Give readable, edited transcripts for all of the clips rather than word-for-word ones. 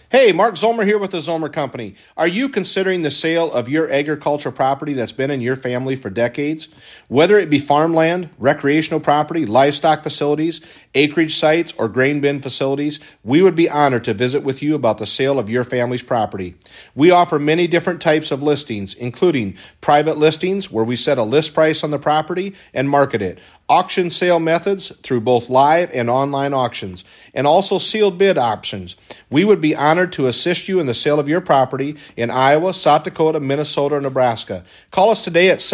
Hey, Mark Zomer here with the Zomer Company. Are you considering the sale of your agricultural property that's been in your family for decades? Whether it be farmland, recreational property, livestock facilities, acreage sites, or grain bin facilities, we would be honored to visit with you about the sale of your family's property. We offer many different types of listings, including private listings where we set a list price on the property and market it, auction sale methods through both live and online auctions, and also sealed bid options. We would be honored to assist you in the sale of your property in Iowa, South Dakota, Minnesota, or Nebraska. Call us today at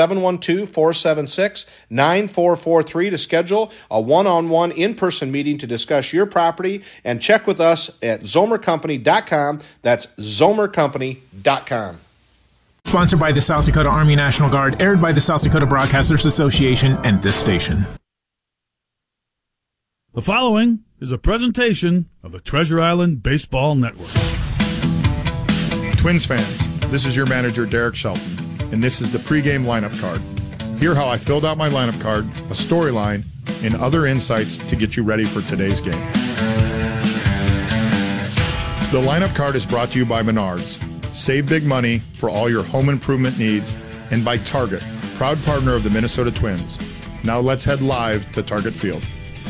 712-476-9443 to schedule a one-on-one in-person meeting to discuss your property, and check with us at zomercompany.com. That's zomercompany.com. Sponsored by the South Dakota Army National Guard, aired by the South Dakota Broadcasters Association and this station. The following is a presentation of the Treasure Island Baseball Network. Twins fans, this is your manager, Derek Shelton, and this is the pregame lineup card. Hear how I filled out my lineup card, a storyline, and other insights to get you ready for today's game. The lineup card is brought to you by Menards. Save big money for all your home improvement needs, and by Target, proud partner of the Minnesota Twins. Now let's head live to Target Field.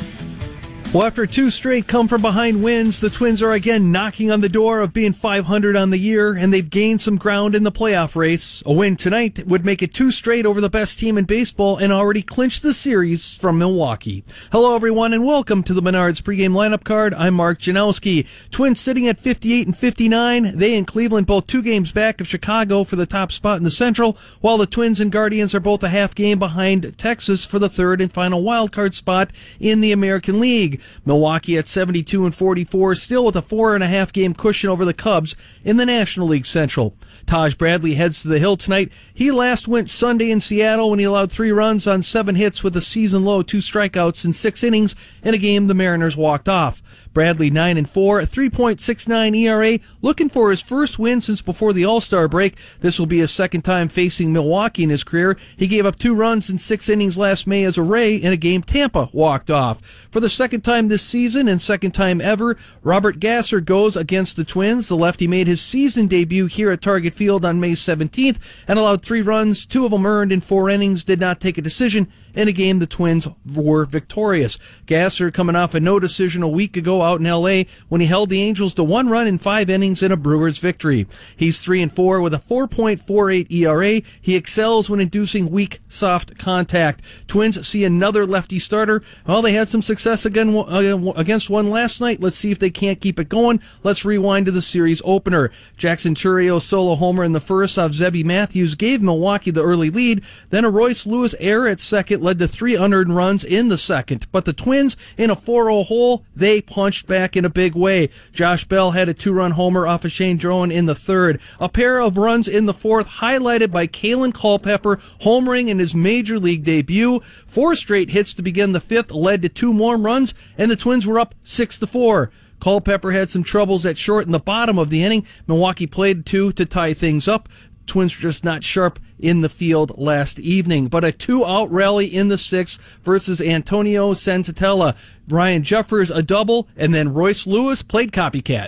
Well, after two straight come-from-behind wins, the Twins are again knocking on the door of being 500 on the year, and they've gained some ground in the playoff race. A win tonight would make it two straight over the best team in baseball and already clinch the series from Milwaukee. Hello, everyone, and welcome to the Menards pregame lineup card. I'm Mark Janowski. Twins sitting at 58 and 59. They and Cleveland both 2 games back of Chicago for the top spot in the Central, while the Twins and Guardians are both a half game behind Texas for the third and final wildcard spot in the American League. Milwaukee at 72 and 44, still with a 4.5 game cushion over the Cubs in the National League Central. Taj Bradley heads to the hill tonight. He last went Sunday in Seattle when he allowed 3 runs on 7 hits with a season-low 2 strikeouts in 6 innings in a game the Mariners walked off. Bradley 9 and 4, a 3.69 ERA, looking for his first win since before the All-Star break. This will be his second time facing Milwaukee in his career. He gave up 2 runs in 6 innings last May as a Ray in a game Tampa walked off. For the second time this season and second time ever, Robert Gasser goes against the Twins. The lefty made his season debut here at Target Field on May 17th and allowed 3 runs, 2 of them earned in 4 innings, did not take a decision. In a game, the Twins were victorious. Gasser coming off a no decision a week ago out in L.A. when he held the Angels to 1 run in 5 innings in a Brewers victory. He's 3 and 4 with a 4.48 ERA. He excels when inducing weak, soft contact. Twins see another lefty starter. Well, they had some success again against one last night. Let's see if they can't keep it going. Let's rewind to the series opener. Jackson Churrio's solo homer in the first off Zebby Matthews gave Milwaukee the early lead. Then a Royce Lewis error at second led to 3 unearned runs in the second. But the Twins, in a 4-0 hole, they punched back in a big way. Josh Bell had a 2-run homer off of Shane Drowan in the third. A pair of runs in the fourth, highlighted by Kalen Culpepper homering in his major league debut. 4 straight hits to begin the fifth led to 2 more runs, and the Twins were up 6-4. Culpepper had some troubles at short in the bottom of the inning. Milwaukee played 2 to tie things up. Twins were just not sharp in the field last evening. But a 2-out rally in the 6th versus Antonio Senzatella. Ryan Jeffers a double, and then Royce Lewis played copycat.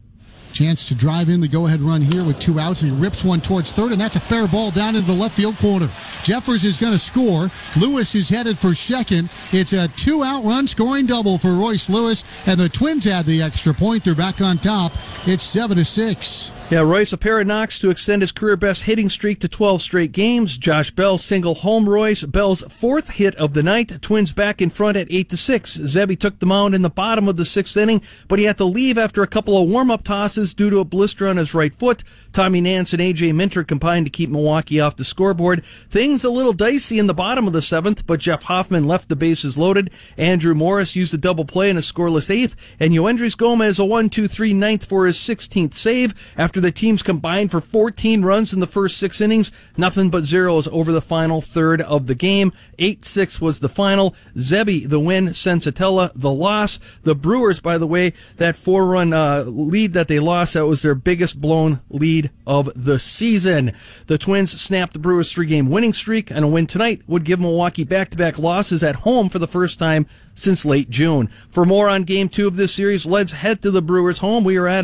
Chance to drive in the go-ahead run here with 2 outs, and he rips one towards third, and that's a fair ball down into the left field corner. Jeffers is going to score. Lewis is headed for second. It's a 2-out run scoring double for Royce Lewis, and the Twins add the extra point. They're back on top. It's 7-6. Yeah, Royce a pair of knocks to extend his career-best hitting streak to 12 straight games. Josh Bell single home Royce. Bell's 4th hit of the night. Twins back in front at 8-6. Zebby took the mound in the bottom of the 6th inning, but he had to leave after a couple of warm-up tosses due to a blister on his right foot. Tommy Nance and A.J. Minter combined to keep Milwaukee off the scoreboard. Things a little dicey in the bottom of the 7th, but Jeff Hoffman left the bases loaded. Andrew Morris used a double play in a scoreless 8th, and Yoendrys Gomez a 1-2-3 ninth for his 16th save. After the teams combined for 14 runs in the first 6 innings, nothing but zeros over the final third of the game. 8-6 was the final. Zebby the win, Senzatella the loss. The Brewers, by the way, that 4-run lead that they lost, that was their biggest blown lead of the season. The Twins snapped the Brewers' 3-game winning streak, and a win tonight would give Milwaukee back-to-back losses at home for the first time since late June. For more on Game 2 of this series, let's head to the Brewers' home. We are at